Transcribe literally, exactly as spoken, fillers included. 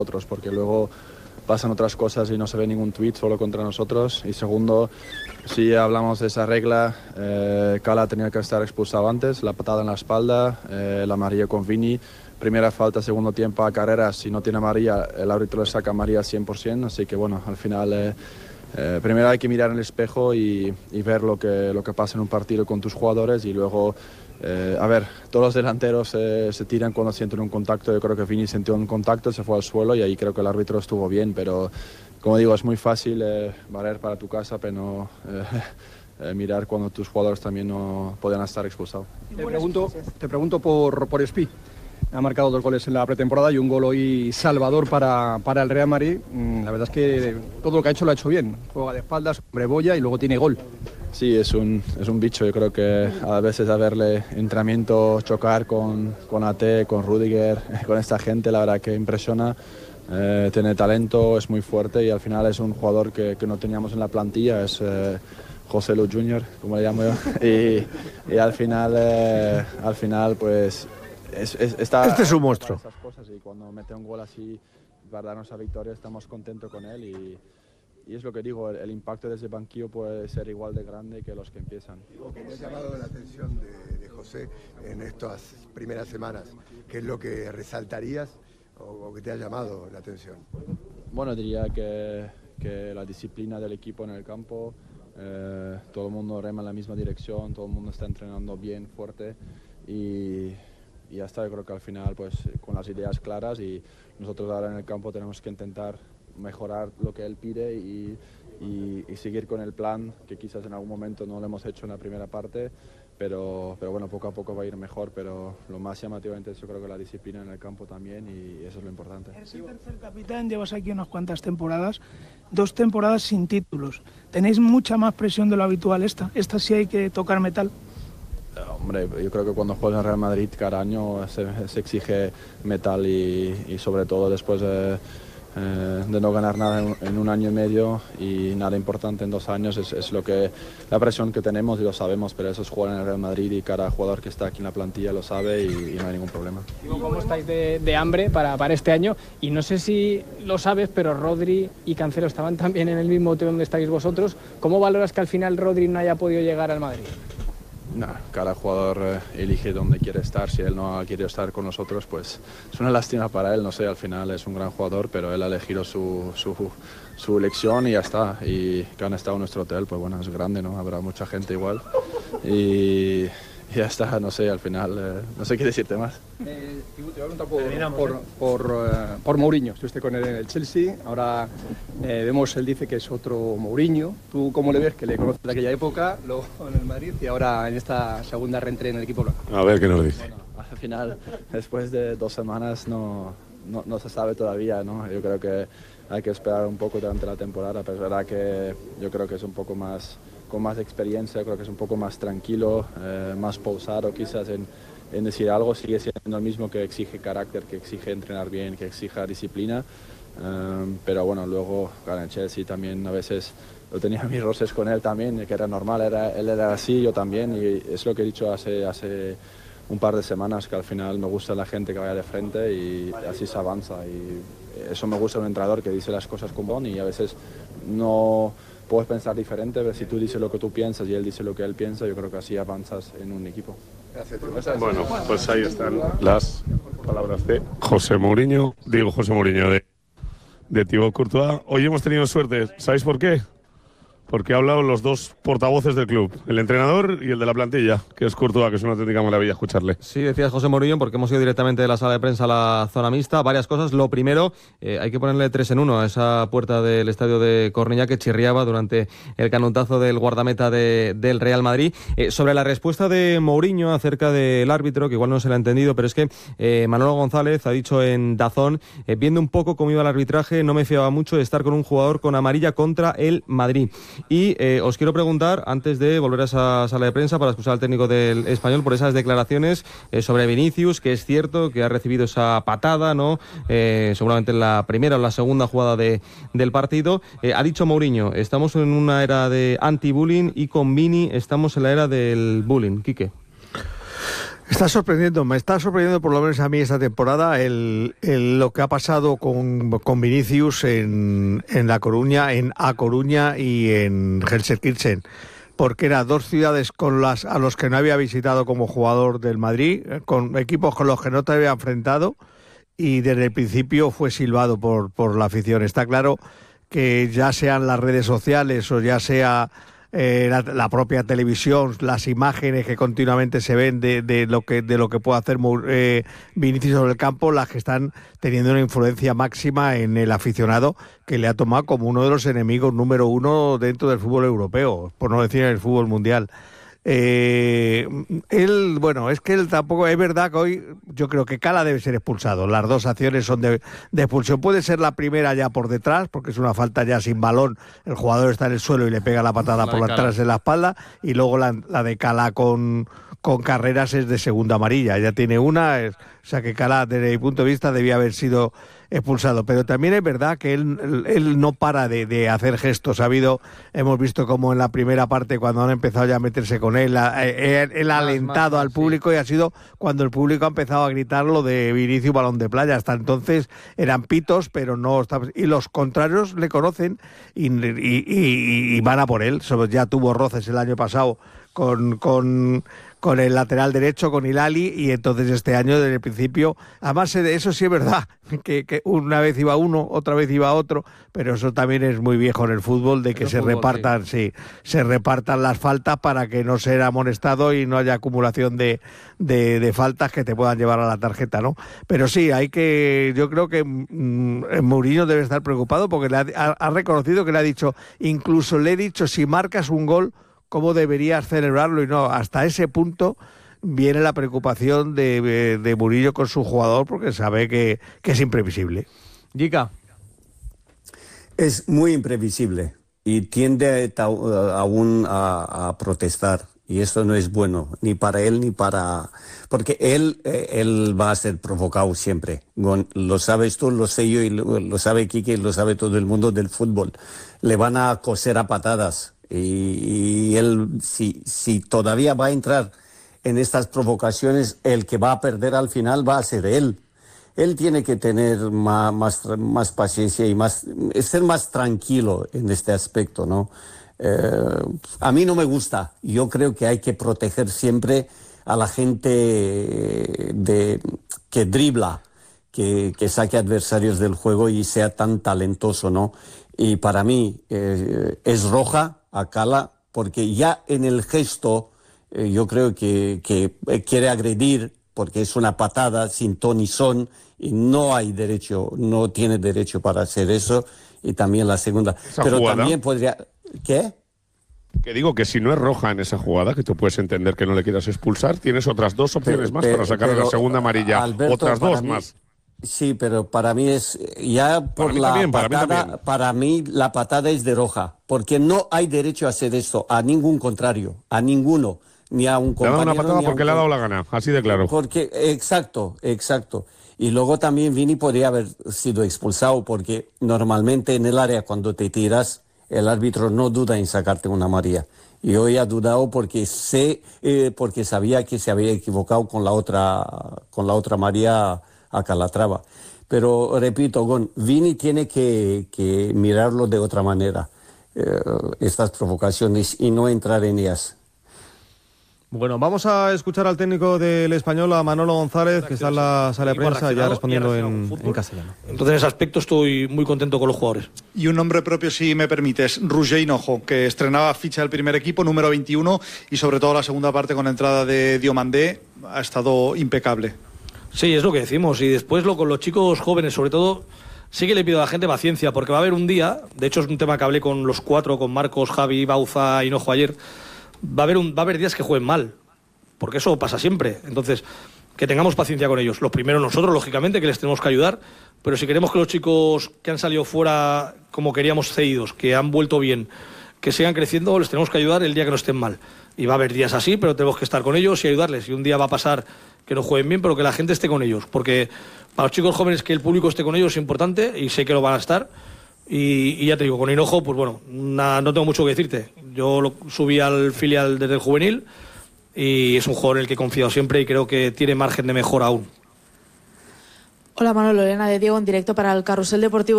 nosotros, porque luego pasan otras cosas y no se ve ningún tweet solo contra nosotros. Y segundo, si hablamos de esa regla, eh, Cala tenía que estar expulsado antes, la patada en la espalda, eh, la amarilla con Vini, primera falta, segundo tiempo a Carreras, si no tiene amarilla, el árbitro le saca amarilla cien por ciento, así que bueno, al final eh, eh, primero hay que mirar en el espejo y, y ver lo que, lo que pasa en un partido con tus jugadores y luego... Eh, a ver, todos los delanteros eh, se tiran cuando sienten un contacto. Yo creo que Vini sintió un contacto, se fue al suelo y ahí creo que el árbitro estuvo bien, pero como digo, es muy fácil eh, valer para tu casa, pero no eh, eh, mirar cuando tus jugadores también no podían estar expulsados. Te pregunto, te pregunto por, por Espi. Ha marcado dos goles en la pretemporada y un gol hoy salvador para, para el Real Madrid. La verdad es que todo lo que ha hecho lo ha hecho bien. Juega de espaldas, sobre boya y luego tiene gol. Sí, es un, es un bicho. Yo creo que a veces a verle entrenamiento, chocar con, con A T, con Rudiger, con esta gente, la verdad que impresiona. Eh, tiene talento, es muy fuerte y al final es un jugador que, que no teníamos en la plantilla, es eh, José Lu junior, como le llamo yo. Y, y al final, eh, al final pues... Es, es, está, este es un monstruo. Esas cosas y cuando mete un gol así para darnos la victoria estamos contentos con él y, y es lo que digo, el, el impacto de ese banquillo puede ser igual de grande que los que empiezan. ¿Qué te ha llamado la atención de, de José en estas primeras semanas? ¿Qué es lo que resaltarías o, o que te ha llamado la atención? Bueno, diría que, que la disciplina del equipo en el campo, eh, todo el mundo rema en la misma dirección, todo el mundo está entrenando bien, fuerte y... Y ya está, yo creo que al final pues con las ideas claras y nosotros ahora en el campo tenemos que intentar mejorar lo que él pide y, y, y seguir con el plan que quizás en algún momento no lo hemos hecho en la primera parte, pero, pero bueno, poco a poco va a ir mejor, pero lo más llamativamente yo creo que la disciplina en el campo también y eso es lo importante. Eres el tercer capitán, llevas aquí unas cuantas temporadas, dos temporadas sin títulos. Tenéis mucha más presión de lo habitual esta, esta sí hay que tocar metal. Hombre, yo creo que cuando juegas en Real Madrid cada año se, se exige metal y, y sobre todo después de, eh, de no ganar nada en, en un año y medio y nada importante en dos años es, es lo que la presión que tenemos y lo sabemos, pero eso es jugar en el Real Madrid y cada jugador que está aquí en la plantilla lo sabe y, y no hay ningún problema. ¿Cómo estáis de, de hambre para, para este año? Y no sé si lo sabes, pero Rodri y Cancelo estaban también en el mismo hotel donde estáis vosotros. ¿Cómo valoras que al final Rodri no haya podido llegar al Madrid? No, cada jugador eh, elige dónde quiere estar. Si él no ha querido estar con nosotros, pues es una lástima para él. No sé, al final es un gran jugador, pero él ha elegido su, su, su elección y ya está. Y que han estado en nuestro hotel, pues bueno, es grande, ¿no? Habrá mucha gente igual. Y, y ya está, no sé, al final, eh, no sé qué decirte más. Eh, te voy a preguntar por, por, por, uh, por Mourinho. Estuviste con él en el Chelsea, ahora eh, vemos, él dice que es otro Mourinho. ¿Tú cómo le ves? Que le conoces de aquella época, luego en el Madrid y ahora en esta segunda reentré en el equipo blanco. A ver qué nos dice. Bueno, al final, después de dos semanas no, no, no se sabe todavía, ¿no? Yo creo que hay que esperar un poco durante la temporada, pero es verdad que yo creo que es un poco más, con más experiencia, creo que es un poco más tranquilo, eh, más pausado quizás en, en decir algo, sigue siendo el mismo que exige carácter, que exige entrenar bien, que exija disciplina, um, pero bueno, luego claro, en Chelsea también a veces yo tenía mis roces con él también, que era normal, era, él era así, yo también, y es lo que he dicho hace, hace un par de semanas, que al final me gusta la gente que vaya de frente y así se avanza, y eso me gusta de un entrenador que dice las cosas como son y a veces no puedes pensar diferente, pero si tú dices lo que tú piensas y él dice lo que él piensa, yo creo que así avanzas en un equipo. Bueno, pues ahí están las palabras de José Mourinho, digo José Mourinho, de, de Thibaut Courtois. Hoy hemos tenido suerte, ¿sabéis por qué? Porque ha hablado los dos portavoces del club, el entrenador y el de la plantilla, que es Courtois, que es una auténtica maravilla escucharle. Sí, decías José Mourinho, porque hemos ido directamente de la sala de prensa a la zona mixta. Varias cosas. Lo primero, eh, hay que ponerle tres en uno a esa puerta del estadio de Cornellá que chirriaba durante el canutazo del guardameta de, del Real Madrid. Eh, sobre la respuesta de Mourinho acerca del árbitro, que igual no se le ha entendido, pero es que eh, Manolo González ha dicho en Dazón, eh, viendo un poco cómo iba el arbitraje, no me fiaba mucho de estar con un jugador con amarilla contra el Madrid. Y eh, os quiero preguntar, antes de volver a esa sala de prensa para escuchar al técnico del Español, por esas declaraciones eh, sobre Vinicius, que es cierto que ha recibido esa patada, ¿no? Eh, seguramente en la primera o la segunda jugada de, del partido. Eh, ha dicho Mourinho, estamos en una era de anti-bullying y con Vini estamos en la era del bullying. Quique. Está sorprendiendo, me está sorprendiendo por lo menos a mí esta temporada el, el, lo que ha pasado con, con Vinicius en, en La Coruña, en A Coruña y en Gelsenkirchen, porque eran dos ciudades con las a los que no había visitado como jugador del Madrid, con equipos con los que no te había enfrentado, y desde el principio fue silbado por, por la afición. Está claro que ya sean las redes sociales o ya sea Eh, la, la propia televisión, las imágenes que continuamente se ven de, de lo que de lo que puede hacer eh, Vinicius sobre el campo, las que están teniendo una influencia máxima en el aficionado, que le ha tomado como uno de los enemigos número uno dentro del fútbol europeo, por no decir en el fútbol mundial. Eh, él, bueno, es que él tampoco, es verdad que hoy yo creo que Cala debe ser expulsado. Las dos acciones son de, de expulsión. Puede ser la primera ya por detrás, porque es una falta ya sin balón, el jugador está en el suelo y le pega la patada la por detrás de la espalda, y luego la, la de Cala con, con Carreras es de segunda amarilla, ya tiene una, es, o sea que Cala desde mi punto de vista debía haber sido expulsado, pero también es verdad que él, él, él no para de, de hacer gestos. Ha habido, hemos visto como en la primera parte, cuando han empezado ya a meterse con él, él, él ha alentado al público, sí. Y ha sido cuando el público ha empezado a gritar lo de Vinicius balón de playa. Hasta entonces eran pitos, pero no, y los contrarios le conocen y, y, y, y van a por él. Ya tuvo roces el año pasado con, con, con el lateral derecho, con Hilali, y entonces este año desde el principio, además eso sí es verdad, que, que una vez iba uno, otra vez iba otro, pero eso también es muy viejo en el fútbol, de que se fútbol, repartan, sí. sí, se repartan las faltas para que no sea amonestado y no haya acumulación de, de, de faltas que te puedan llevar a la tarjeta, ¿no? Pero sí, hay que, yo creo que mmm, Mourinho debe estar preocupado, porque le ha, ha reconocido que le ha dicho, incluso le he dicho, si marcas un gol, cómo deberías celebrarlo, y no, hasta ese punto viene la preocupación de, de, de Murillo con su jugador, porque sabe que, que es imprevisible. Gica. Es muy imprevisible y tiende a, aún a, a protestar, y esto no es bueno, ni para él ni para... Porque él, él va a ser provocado siempre, lo sabes tú, lo sé yo, y lo, lo sabe Quique, lo sabe todo el mundo del fútbol. Le van a coser a patadas. Y, y él, si, si todavía va a entrar en estas provocaciones, el que va a perder al final va a ser él. Él tiene que tener más, más, más paciencia y más, ser más tranquilo en este aspecto, ¿no? Eh, a mí no me gusta. Yo creo que hay que proteger siempre a la gente de, que dribla, que, que saque adversarios del juego y sea tan talentoso, ¿no? Y para mí eh, es roja a Cala, porque ya en el gesto eh, yo creo que, que quiere agredir, porque es una patada sin ton ni son, y no hay derecho, no tiene derecho para hacer eso. Y también la segunda. Pero jugada, también podría... ¿Qué? Que digo que si no es roja en esa jugada, que tú puedes entender que no le quieras expulsar, tienes otras dos opciones pero, más pero, para sacar pero, la segunda amarilla. Alberto, otras dos mí, más. Sí, pero para mí es ya por la también, patada, para mí, para mí la patada es de roja, porque no hay derecho a hacer esto a ningún contrario, a ninguno, ni a un compañero. Le ha dado una patada porque un... le ha dado la gana, así de claro. Porque exacto, exacto. Y luego también Vini podría haber sido expulsado, porque normalmente en el área cuando te tiras el árbitro no duda en sacarte una amarilla. Y hoy ha dudado porque sé, eh, porque sabía que se había equivocado con la otra, con la otra amarilla a Calatrava. Pero repito, Gon, Vini tiene que, que mirarlo de otra manera, eh, estas provocaciones, y no entrar en ellas. Bueno, vamos a escuchar al técnico del Español, a Manolo González, que está en la sala de prensa ya respondiendo en, en castellano. Entonces, en ese aspecto estoy muy contento con los jugadores. Y un nombre propio, si me permites, Roger Hinojo, que estrenaba ficha del primer equipo, número veintiuno, y sobre todo la segunda parte con la entrada de Diomandé, ha estado impecable. Sí, es lo que decimos, y después lo con los chicos jóvenes, sobre todo, sí que le pido a la gente paciencia, porque va a haber un día, de hecho es un tema que hablé con los cuatro, con Marcos, Javi, Bauza, Hinojo ayer, va a haber un, va a haber días que jueguen mal, porque eso pasa siempre. Entonces, que tengamos paciencia con ellos. Lo primero nosotros, lógicamente, que les tenemos que ayudar, pero si queremos que los chicos que han salido fuera como queríamos cedidos, que han vuelto bien, que sigan creciendo, les tenemos que ayudar el día que no estén mal. Y va a haber días así, pero tenemos que estar con ellos y ayudarles. Y un día va a pasar que no jueguen bien, pero que la gente esté con ellos, porque para los chicos jóvenes que el público esté con ellos es importante, y sé que lo van a estar. Y, y ya te digo, con Hinojo, pues bueno, na, no tengo mucho que decirte. Yo lo subí al filial desde el juvenil, y es un jugador en el que he confiado siempre y creo que tiene margen de mejora aún. Hola Manolo, Elena de Diego en directo para el Carrusel Deportivo.